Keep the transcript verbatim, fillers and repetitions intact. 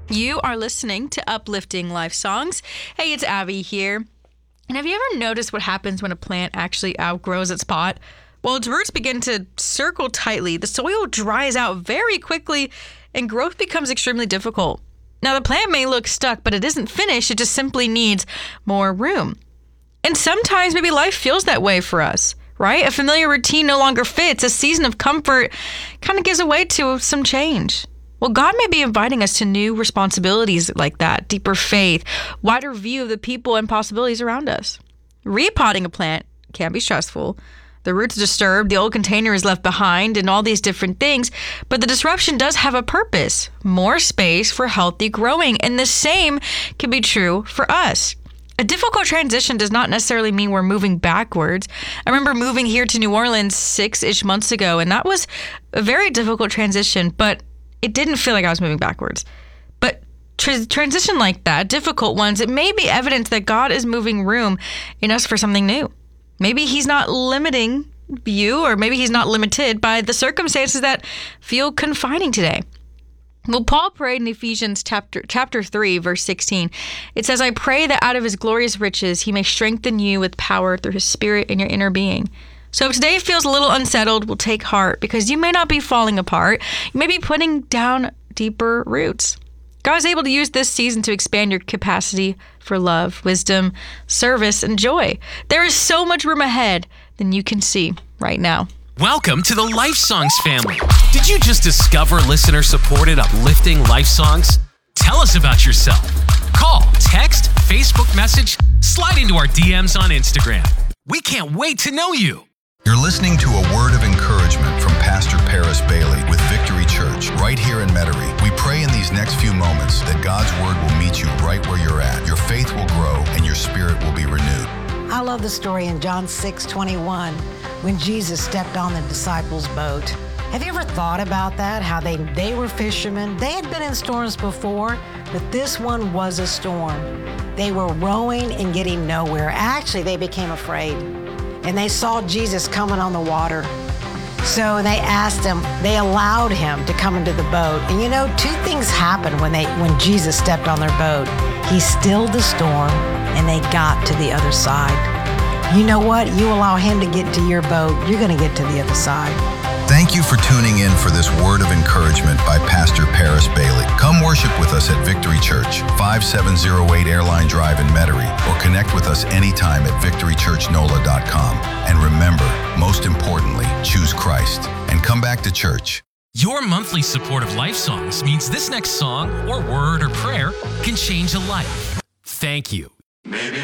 You are listening to Uplifting Life Songs. Hey, it's Abby here. And have you ever noticed what happens when a plant actually outgrows its pot? Well, its roots begin to circle tightly, the soil dries out very quickly, and growth becomes extremely difficult. Now, the plant may look stuck, but it isn't finished. It just simply needs more room. And sometimes maybe life feels that way for us, right? A familiar routine no longer fits. A season of comfort kind of gives way to some change. Well, God may be inviting us to new responsibilities like that, deeper faith, wider view of the people and possibilities around us. Repotting a plant can be stressful. The roots are disturbed, the old container is left behind, and all these different things. But the disruption does have a purpose, more space for healthy growing. And the same can be true for us. A difficult transition does not necessarily mean we're moving backwards. I remember moving here to New Orleans six-ish months ago, and that was a very difficult transition, but it didn't feel like I was moving backwards. But tra- transition like that, difficult ones, it may be evidence that God is moving room in us for something new. Maybe he's not limiting you, or maybe he's not limited by the circumstances that feel confining today. Well, Paul prayed in Ephesians chapter chapter three, verse sixteen. It says, I pray that out of his glorious riches, he may strengthen you with power through his spirit in your inner being. So if today feels a little unsettled, well, take heart, because you may not be falling apart. You may be putting down deeper roots. God is able to use this season to expand your capacity for love, wisdom, service, and joy. There is so much room ahead than you can see right now. Welcome to the Life Songs family. Did you just discover listener-supported uplifting life songs? Tell us about yourself. Call, text, Facebook message, slide into our D Ms on Instagram. We can't wait to know you. You're listening to a word of encouragement from Pastor Paris Bailey with Victory Church right here in Metairie. We pray in these next few moments that God's word will meet you right where you're at. Your faith will grow and your spirit will be renewed. I love the story in John six twenty-one when Jesus stepped on the disciples' boat. Have you ever thought about that? How they, they were fishermen. They had been in storms before, but this one was a storm. They were rowing and getting nowhere. Actually, they became afraid. And they saw Jesus coming on the water. So they asked him, they allowed him to come into the boat. And you know, two things happened when they when Jesus stepped on their boat. He stilled the storm and they got to the other side. You know what? You allow him to get to your boat, you're gonna get to the other side. Thank you for tuning in for this word of encouragement by Pastor Paris Bailey. Come worship with us at Victory Church, five seven zero eight Airline Drive in Metairie, or connect with us anytime at victory church nola dot com. And remember, most importantly, choose Christ and come back to church. Your monthly support of Life Songs means this next song or word or prayer can change a life. Thank you.